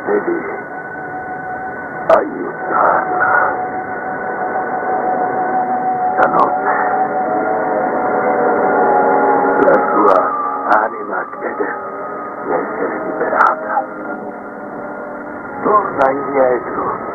Devi aiutarla. Stanotte la sua anima chiede di essere liberata. Torna indietro